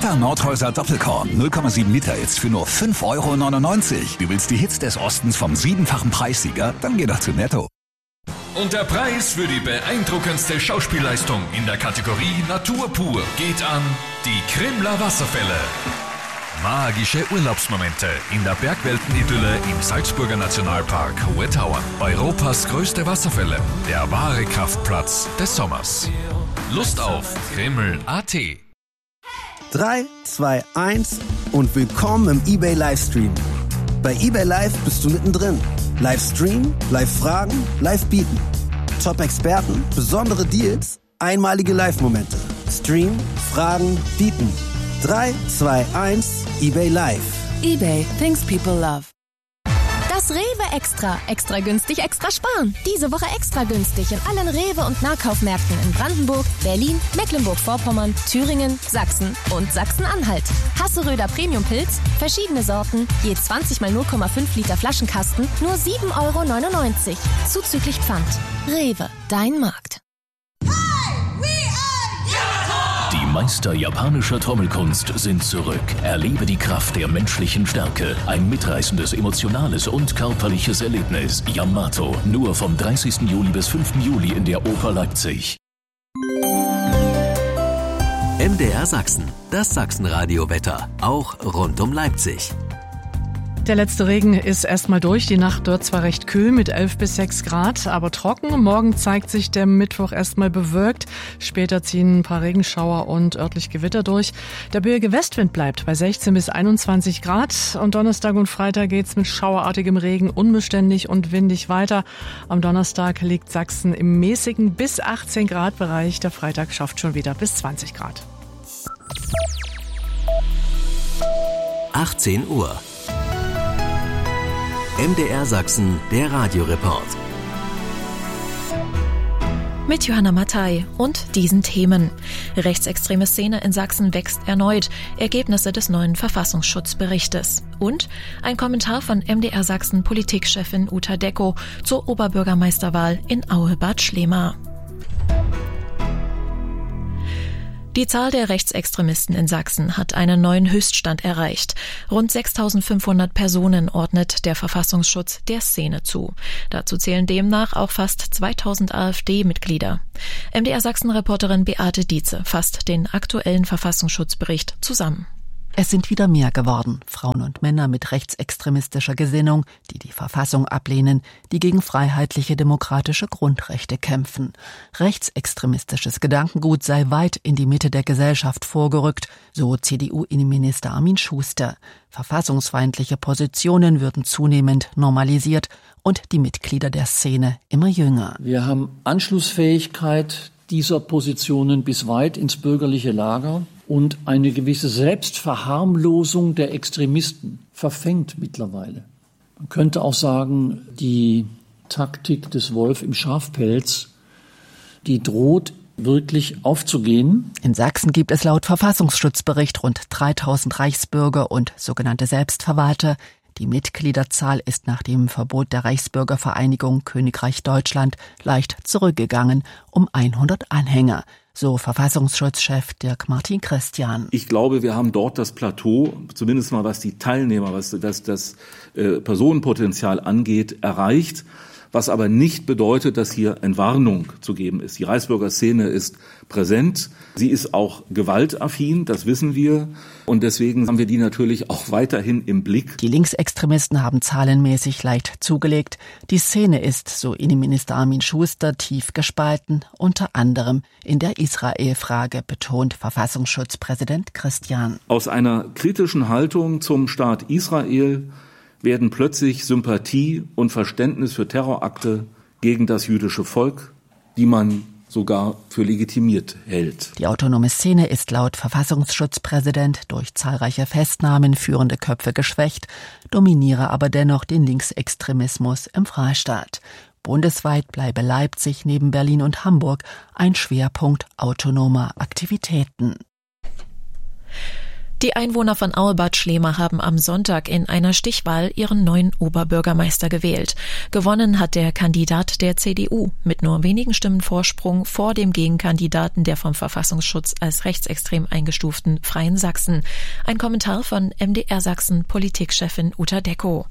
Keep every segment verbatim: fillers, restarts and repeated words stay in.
Fanta Nordhäuser Doppelkorn null Komma sieben Liter jetzt für nur fünf Euro neunundneunzig. Du willst die Hits des Ostens vom siebenfachen Preissieger? Dann geh doch zu Netto. Und der Preis für die beeindruckendste Schauspielleistung in der Kategorie Natur pur geht an die Krimler Wasserfälle. Magische Urlaubsmomente in der Bergweltenidylle im Salzburger Nationalpark Hohe Tauern. Europas größte Wasserfälle, der wahre Kraftplatz des Sommers. Lust auf Krimml punkt a t. drei, zwei, eins und willkommen im eBay Livestream. Bei eBay Live bist du mittendrin. Livestream, Live-Fragen, Live-Bieten. Top-Experten, besondere Deals, einmalige Live-Momente. Stream, Fragen, Bieten. drei, zwei, eins, eBay Live. eBay, things people love. Das Rewe Extra. Extra günstig, extra sparen. Diese Woche extra günstig in allen Rewe- und Nahkaufmärkten in Brandenburg, Berlin, Mecklenburg-Vorpommern, Thüringen, Sachsen und Sachsen-Anhalt. Hasseröder Premium-Pilz, verschiedene Sorten, je zwanzig mal null Komma fünf Liter Flaschenkasten, nur sieben Euro neunundneunzig. Zuzüglich Pfand. Rewe, dein Markt. Die Meister japanischer Trommelkunst sind zurück. Erlebe die Kraft der menschlichen Stärke. Ein mitreißendes, emotionales und körperliches Erlebnis. Yamato. Nur vom dreißigsten Juli bis fünften Juli in der Oper Leipzig. M D R Sachsen. Das Sachsenradio-Wetter. Auch rund um Leipzig. Der letzte Regen ist erstmal durch. Die Nacht dort zwar recht kühl mit elf bis sechs Grad, aber trocken. Morgen zeigt sich der Mittwoch erstmal bewölkt. Später ziehen ein paar Regenschauer und örtlich Gewitter durch. Der böige Westwind bleibt bei sechzehn bis einundzwanzig Grad. Und Donnerstag und Freitag geht's mit schauerartigem Regen unbeständig und windig weiter. Am Donnerstag liegt Sachsen im mäßigen bis achtzehn Grad Bereich. Der Freitag schafft schon wieder bis zwanzig Grad. achtzehn Uhr. M D R Sachsen, der Radioreport. Mit Johanna Mattei und diesen Themen. Rechtsextreme Szene in Sachsen wächst erneut. Ergebnisse des neuen Verfassungsschutzberichtes. Und ein Kommentar von M D R Sachsen Politikchefin Uta Decko zur Oberbürgermeisterwahl in Aue-Bad Schlema. Die Zahl der Rechtsextremisten in Sachsen hat einen neuen Höchststand erreicht. Rund sechstausendfünfhundert Personen ordnet der Verfassungsschutz der Szene zu. Dazu zählen demnach auch fast zweitausend AfD-Mitglieder. M D R Sachsen-Reporterin Beate Dietze fasst den aktuellen Verfassungsschutzbericht zusammen. Es sind wieder mehr geworden, Frauen und Männer mit rechtsextremistischer Gesinnung, die die Verfassung ablehnen, die gegen freiheitliche demokratische Grundrechte kämpfen. Rechtsextremistisches Gedankengut sei weit in die Mitte der Gesellschaft vorgerückt, so C D U-Innenminister Armin Schuster. Verfassungsfeindliche Positionen würden zunehmend normalisiert und die Mitglieder der Szene immer jünger. Wir haben Anschlussfähigkeit dieser Positionen bis weit ins bürgerliche Lager. Und eine gewisse Selbstverharmlosung der Extremisten verfängt mittlerweile. Man könnte auch sagen, die Taktik des Wolf im Schafpelz, die droht wirklich aufzugehen. In Sachsen gibt es laut Verfassungsschutzbericht rund dreitausend Reichsbürger und sogenannte Selbstverwahlte. Die Mitgliederzahl ist nach dem Verbot der Reichsbürgervereinigung Königreich Deutschland leicht zurückgegangen um hundert Anhänger. So Verfassungsschutzchef Dirk Martin Christian. Ich glaube, wir haben dort das Plateau, zumindest mal was die Teilnehmer, was das, das äh, Personenpotenzial angeht, erreicht. Was aber nicht bedeutet, dass hier Entwarnung zu geben ist. Die Reichsbürgerszene ist präsent. Sie ist auch gewaltaffin, das wissen wir. Und deswegen haben wir die natürlich auch weiterhin im Blick. Die Linksextremisten haben zahlenmäßig leicht zugelegt. Die Szene ist, so Innenminister Armin Schuster, tief gespalten. Unter anderem in der Israel-Frage, betont Verfassungsschutzpräsident Christian. Aus einer kritischen Haltung zum Staat Israel werden plötzlich Sympathie und Verständnis für Terrorakte gegen das jüdische Volk, die man sogar für legitimiert hält. Die autonome Szene ist laut Verfassungsschutzpräsident durch zahlreiche Festnahmen führende Köpfe geschwächt, dominiere aber dennoch den Linksextremismus im Freistaat. Bundesweit bleibe Leipzig neben Berlin und Hamburg ein Schwerpunkt autonomer Aktivitäten. Die Einwohner von Aue-Bad Schlema haben am Sonntag in einer Stichwahl ihren neuen Oberbürgermeister gewählt. Gewonnen hat der Kandidat der C D U mit nur wenigen Stimmen Vorsprung vor dem Gegenkandidaten der vom Verfassungsschutz als rechtsextrem eingestuften Freien Sachsen. Ein Kommentar von M D R Sachsen Politikchefin Uta Decko.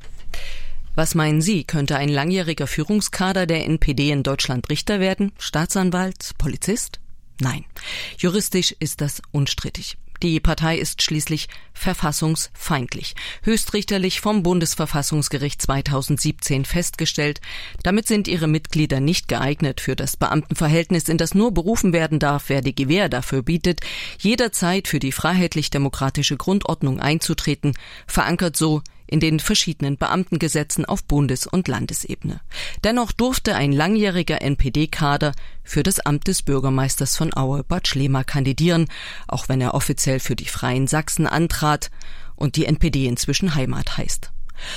Was meinen Sie, könnte ein langjähriger Führungskader der N P D in Deutschland Richter werden? Staatsanwalt? Polizist? Nein. Juristisch ist das unstrittig. Die Partei ist schließlich verfassungsfeindlich, höchstrichterlich vom Bundesverfassungsgericht zweitausendsiebzehn festgestellt. Damit sind ihre Mitglieder nicht geeignet für das Beamtenverhältnis, in das nur berufen werden darf, wer die Gewähr dafür bietet, jederzeit für die freiheitlich-demokratische Grundordnung einzutreten, verankert so in den verschiedenen Beamtengesetzen auf Bundes- und Landesebene. Dennoch durfte ein langjähriger N P D-Kader für das Amt des Bürgermeisters von Aue-Bad Schlema kandidieren, auch wenn er offiziell für die Freien Sachsen antrat und die N P D inzwischen Heimat heißt.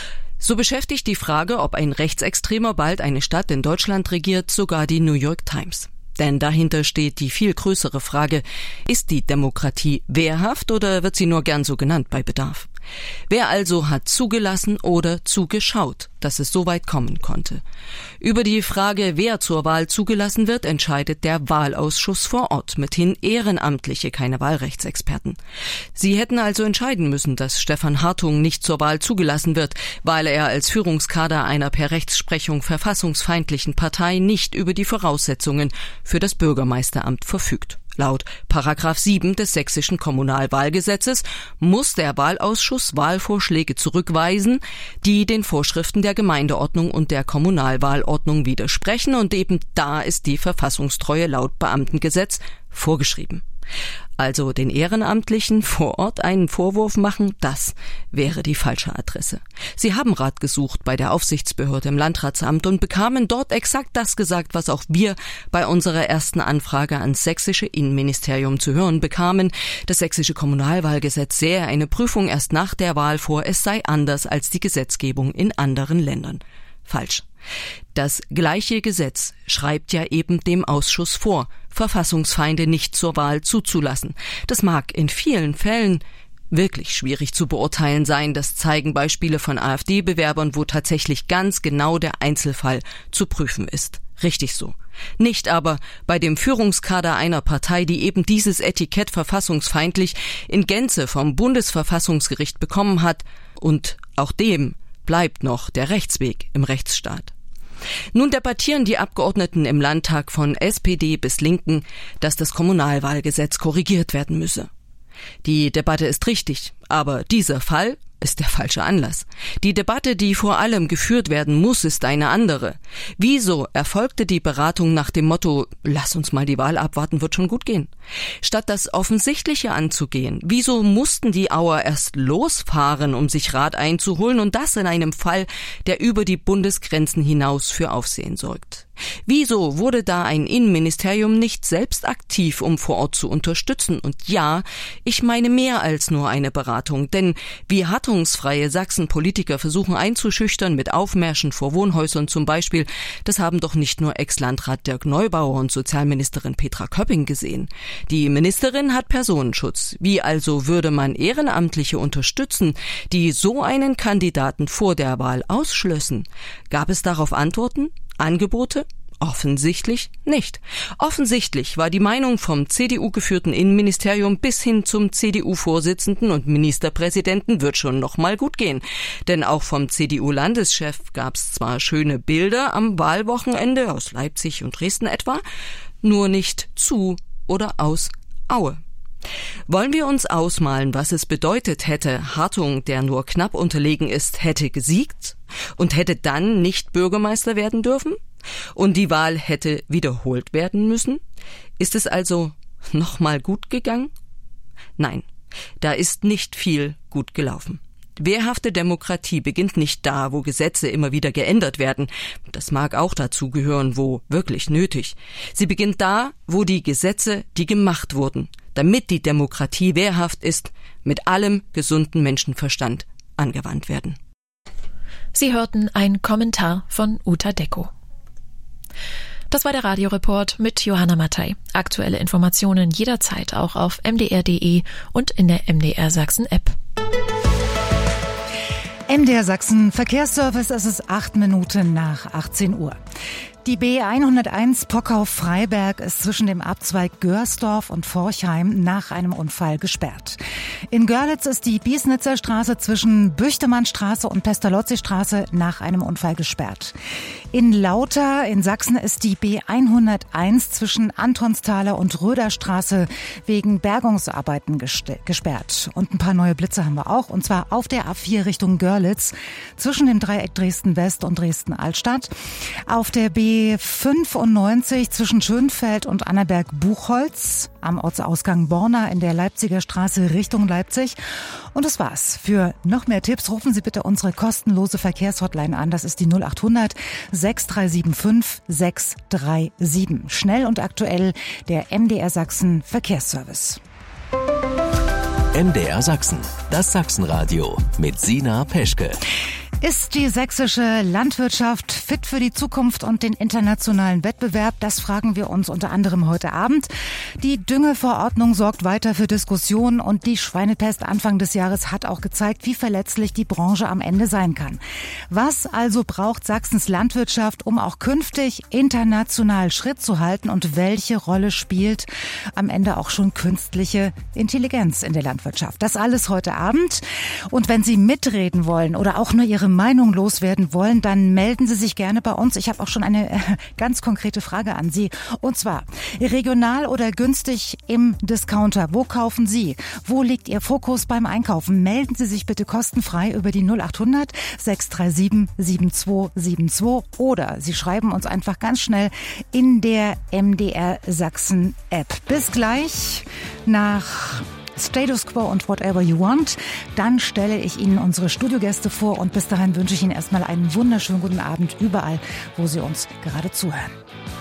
So beschäftigt die Frage, ob ein Rechtsextremer bald eine Stadt in Deutschland regiert, sogar die New York Times. Denn dahinter steht die viel größere Frage, ist die Demokratie wehrhaft oder wird sie nur gern so genannt bei Bedarf? Wer also hat zugelassen oder zugeschaut, dass es so weit kommen konnte? Über die Frage, wer zur Wahl zugelassen wird, entscheidet der Wahlausschuss vor Ort, mithin Ehrenamtliche, keine Wahlrechtsexperten. Sie hätten also entscheiden müssen, dass Stefan Hartung nicht zur Wahl zugelassen wird, weil er als Führungskader einer per Rechtsprechung verfassungsfeindlichen Partei nicht über die Voraussetzungen für das Bürgermeisteramt verfügt. Laut Paragraph sieben des sächsischen Kommunalwahlgesetzes muss der Wahlausschuss Wahlvorschläge zurückweisen, die den Vorschriften der Gemeindeordnung und der Kommunalwahlordnung widersprechen, und eben da ist die Verfassungstreue laut Beamtengesetz vorgeschrieben. Also den Ehrenamtlichen vor Ort einen Vorwurf machen, das wäre die falsche Adresse. Sie haben Rat gesucht bei der Aufsichtsbehörde im Landratsamt und bekamen dort exakt das gesagt, was auch wir bei unserer ersten Anfrage ans sächsische Innenministerium zu hören bekamen. Das sächsische Kommunalwahlgesetz sähe eine Prüfung erst nach der Wahl vor, es sei anders als die Gesetzgebung in anderen Ländern. Falsch. Das gleiche Gesetz schreibt ja eben dem Ausschuss vor, Verfassungsfeinde nicht zur Wahl zuzulassen. Das mag in vielen Fällen wirklich schwierig zu beurteilen sein. Das zeigen Beispiele von AfD-Bewerbern, wo tatsächlich ganz genau der Einzelfall zu prüfen ist. Richtig so. Nicht aber bei dem Führungskader einer Partei, die eben dieses Etikett verfassungsfeindlich in Gänze vom Bundesverfassungsgericht bekommen hat, und auch dem bleibt noch der Rechtsweg im Rechtsstaat. Nun debattieren die Abgeordneten im Landtag von S P D bis Linken, dass das Kommunalwahlgesetz korrigiert werden müsse. Die Debatte ist richtig, aber dieser Fall ist der falsche Anlass. Die Debatte, die vor allem geführt werden muss, ist eine andere. Wieso erfolgte die Beratung nach dem Motto, lass uns mal die Wahl abwarten, wird schon gut gehen? Statt das Offensichtliche anzugehen, wieso mussten die Auer erst losfahren, um sich Rat einzuholen, und das in einem Fall, der über die Bundesgrenzen hinaus für Aufsehen sorgt? Wieso wurde da ein Innenministerium nicht selbst aktiv, um vor Ort zu unterstützen? Und ja, ich meine mehr als nur eine Beratung, denn wie hattungsfreie Sachsen-Politiker versuchen einzuschüchtern mit Aufmärschen vor Wohnhäusern zum Beispiel, das haben doch nicht nur Ex-Landrat Dirk Neubauer und Sozialministerin Petra Köpping gesehen. Die Ministerin hat Personenschutz. Wie also würde man Ehrenamtliche unterstützen, die so einen Kandidaten vor der Wahl ausschlössen? Gab es darauf Antworten? Angebote? Offensichtlich nicht. Offensichtlich war die Meinung vom C D U-geführten Innenministerium bis hin zum C D U-Vorsitzenden und Ministerpräsidenten wird schon noch mal gut gehen. Denn auch vom C D U-Landeschef gab's zwar schöne Bilder am Wahlwochenende aus Leipzig und Dresden etwa, nur nicht zu oder aus Aue. Wollen wir uns ausmalen, was es bedeutet hätte, Hartung, der nur knapp unterlegen ist, hätte gesiegt und hätte dann nicht Bürgermeister werden dürfen? Und die Wahl hätte wiederholt werden müssen? Ist es also nochmal gut gegangen? Nein, da ist nicht viel gut gelaufen. Wehrhafte Demokratie beginnt nicht da, wo Gesetze immer wieder geändert werden. Das mag auch dazu gehören, wo wirklich nötig. Sie beginnt da, wo die Gesetze, die gemacht wurden, damit die Demokratie wehrhaft ist, mit allem gesunden Menschenverstand angewandt werden. Sie hörten einen Kommentar von Uta Decko. Das war der Radioreport mit Johanna Mattei. Aktuelle Informationen jederzeit auch auf m d r punkt d e und in der M D R Sachsen App. M D R Sachsen Verkehrsservice, es ist acht Minuten nach achtzehn Uhr. Die B hunderteins Pockau-Freiberg ist zwischen dem Abzweig Görsdorf und Forchheim nach einem Unfall gesperrt. In Görlitz ist die Biesnitzer Straße zwischen Büchtemannstraße und Pestalozzi-Straße nach einem Unfall gesperrt. In Lauter in Sachsen ist die B hunderteins zwischen Antonsthaler und Röderstraße wegen Bergungsarbeiten gest- gesperrt. Und ein paar neue Blitze haben wir auch, und zwar auf der A vier Richtung Görlitz zwischen dem Dreieck Dresden-West und Dresden-Altstadt. Auf der B fünfundneunzig zwischen Schönfeld und Annaberg-Buchholz am Ortsausgang Borna in der Leipziger Straße Richtung Leipzig. Und das war's. Für noch mehr Tipps rufen Sie bitte unsere kostenlose Verkehrshotline an. Das ist die null achthundert sechs drei sieben fünf sechs drei sieben. Schnell und aktuell der M D R Sachsen Verkehrsservice. M D R Sachsen, das Sachsenradio mit Sina Peschke. Ist die sächsische Landwirtschaft fit für die Zukunft und den internationalen Wettbewerb? Das fragen wir uns unter anderem heute Abend. Die Düngeverordnung sorgt weiter für Diskussionen und die Schweinepest Anfang des Jahres hat auch gezeigt, wie verletzlich die Branche am Ende sein kann. Was also braucht Sachsens Landwirtschaft, um auch künftig international Schritt zu halten, und welche Rolle spielt am Ende auch schon künstliche Intelligenz in der Landwirtschaft? Das alles heute Abend. Und wenn Sie mitreden wollen oder auch nur Ihre Meinung loswerden wollen, dann melden Sie sich gerne bei uns. Ich habe auch schon eine äh, ganz konkrete Frage an Sie. Und zwar, regional oder günstig im Discounter? Wo kaufen Sie? Wo liegt Ihr Fokus beim Einkaufen? Melden Sie sich bitte kostenfrei über die null achthundert sechs drei sieben sieben zwei sieben zwei oder Sie schreiben uns einfach ganz schnell in der M D R Sachsen App. Bis gleich nach Status Quo und Whatever You Want. Dann stelle ich Ihnen unsere Studiogäste vor und bis dahin wünsche ich Ihnen erstmal einen wunderschönen guten Abend überall, wo Sie uns gerade zuhören.